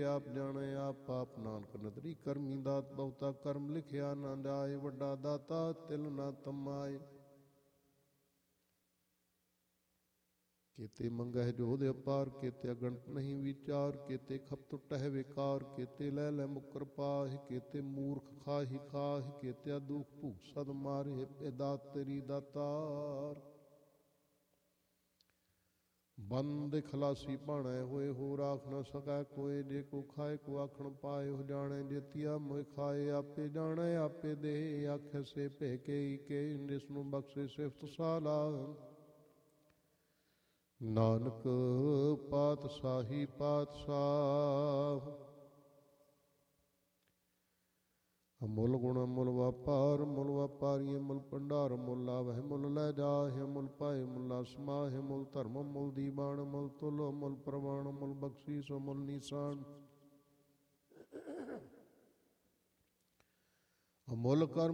ਆਪ ਜਾਣੇ ਆਪ ਪਾਪ ਨਾਨਕ ਨਦਰੀ ਕਰਮੀ ਦਾਤ ਬਹੁਤਾ ਕਰਮ ਲਿਖਿਆ ਨਾ ਜਾਏ ਵੱਡਾ ਦਾਤਾ ਤਿਲ ਨਾ ਤਮਾਏ केते मंगह जोध अपार केते अगणत नहीं विचार केते खप टुटह विकार केते लै लै मुकर पाह केते मूर्ख खाहि खाह केते दुख भूख सद मारे पे दात तेरी दातार बंद खलासी भाणै होए हो राख न सकै कोय जे को खाए को आखण पाए हो जाने जेतिया मोह खाए आपे जाने आपे दे आखे से भेके के जिसनु बख्शे सिफत साला नानक पातशाही पातशाह अमुल गुण अमुल व्यापार मुल व्यापारी मुल भंडार मुल लावह मुल लै जाह मुल पाए मुला समाह मुल धर्म मुल दीवान मुल तुल मुल प्रवाण मुल बख्शीस मुल निशान अमुल कर्म